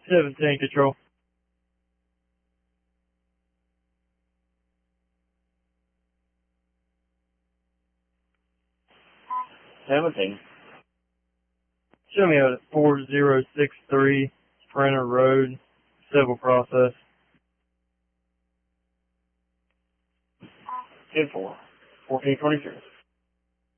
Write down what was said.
17 control. 17. Show me out at 4063 Sprinter Road, civil process. 10-4. 1423.